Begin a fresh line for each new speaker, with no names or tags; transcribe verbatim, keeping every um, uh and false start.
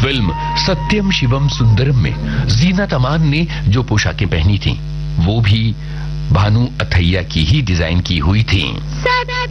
Film सत्यम शिवम सुंदरम में जीनत अमान ने जो पोशाकें पहनी थीं, वो भी भानु अथैया की ही डिजाइन की हुई थी।